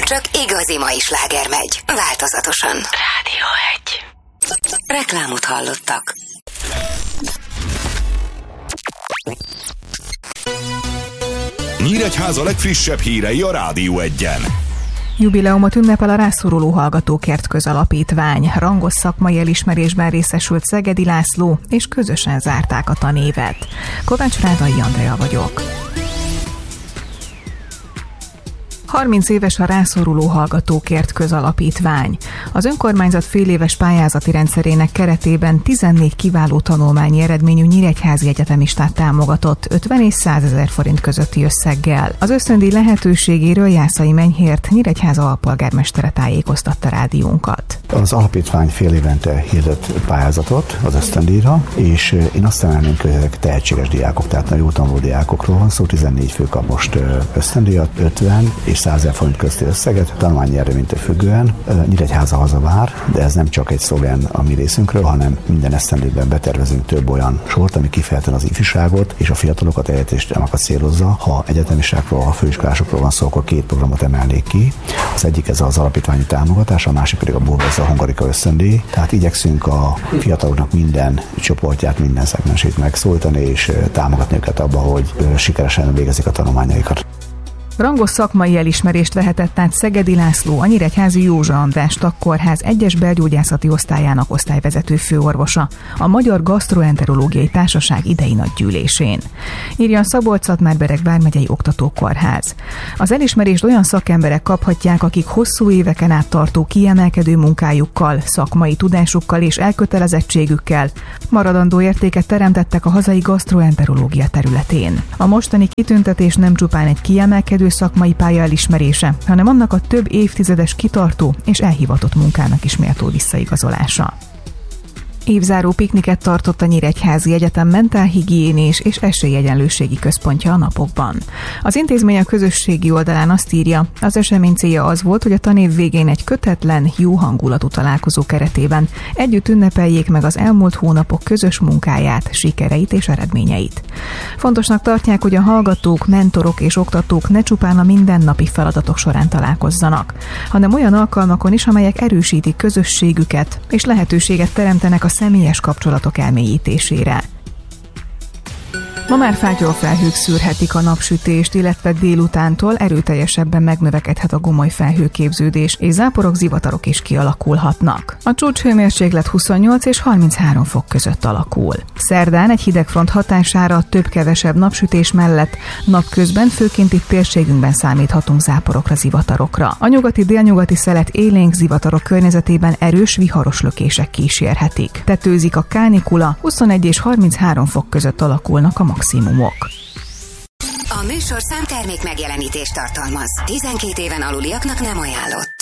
csak igazi mai sláger megy. Változatosan. Rádió 1. Reklámot hallottak. Nyíregyháza legfrissebb hírei a Rádió 1-en. Jubileumot ünnepel a Rászoruló Hallgatókért Közalapítvány. Rangos szakmai elismerésben részesült Szegedi László, és közösen zárták a tanévet. Kovács Rádai Andrea vagyok. 30 éves a Rászoruló Hallgatókért Közalapítvány. Az önkormányzat féléves pályázati rendszerének keretében 14 kiváló tanulmányi eredményű nyíregyházi egyetemistát támogatott 50 és 100 000 forint közötti összeggel. Az ösztöndíj lehetőségéről Jászai Menyhért, Nyíregyháza alpolgármestere tájékoztatta rádiónkat. Az alapítvány fél évente hirdet pályázatot az ösztöndíjra, és én azt emelném, hogy ezek tehetséges diákok, tehát nagyon jó tanuló diákokról van szó, 14 fő kap most ösztöndíjat, 50 és 100 000 forint közti összeget, tanulmányi eredménytől függően. Nyíregyháza hazavár, de ez nem csak egy szlogen a mi részünkről, hanem minden esztendőben betervezünk több olyan sort, ami kifejezetten az ifjúságot és a fiatalokat, egyetemistákat célozza. Ha egyetemistákról, ha főiskolásokról van szó, akkor 2 programot emelnék ki. Az egyik ez az alapítványi támogatás, a másik pedig a Burgosza Hungarika ösztöndíj. Tehát igyekszünk a fiataloknak minden csoportját, minden szegmensét megszólítani és támogatni őket abba, hogy sikeresen végezik a tanulmányaikat. Rangos szakmai elismerést vehetett át Szegedi László, a nyíregyházi Józsa András Takkórház 1-es belgyógyászati osztályának osztályvezető főorvosa a Magyar Gasztroenterológiai Társaság idei nagygyűlésén. Írja a Szabolcs-Szatmár-Bereg vármegyei oktatókórház. Az elismerést olyan szakemberek kaphatják, akik hosszú éveken át tartó kiemelkedő munkájukkal, szakmai tudásukkal és elkötelezettségükkel maradandó értéket teremtettek a hazai gasztroenterológia területén. A mostani kitüntetés nem csupán egy kiemelkedő szakmai pálya elismerése, hanem annak a több évtizedes kitartó és elhivatott munkának is méltó visszaigazolása. Évzáró pikniket tartott a Nyíregyházi Egyetem Mentálhigiénés és Esélyegyenlőségi Központja a napokban. Az intézmény a közösségi oldalán azt írja, az esemény célja az volt, hogy a tanév végén egy kötetlen, jó hangulatú találkozó keretében együtt ünnepeljék meg az elmúlt hónapok közös munkáját, sikereit és eredményeit. Fontosnak tartják, hogy a hallgatók, mentorok és oktatók ne csupán a mindennapi feladatok során találkozzanak, hanem olyan alkalmakon is, amelyek erősítik közösségüket és lehetőséget teremtenek a személyes kapcsolatok elmélyítésére. Ma már fátyolfelhők szűrhetik a napsütést, illetve délutántól erőteljesebben megnövekedhet a gomoly felhőképződés, és záporok, zivatarok is kialakulhatnak. A csúcshőmérséklet 28 és 33 fok között alakul. Szerdán egy hidegfront hatására több-kevesebb napsütés mellett napközben főként itt térségünkben számíthatunk záporokra, zivatarokra. A nyugati-délnyugati szelet élénk zivatarok környezetében erős, viharos lökések kísérhetik. Tetőzik a kánikula, 21 és 33 fok között alakulnak a maximumok. A műsorszám termék megjelenítést tartalmaz. 12 éven aluliaknak nem ajánlott.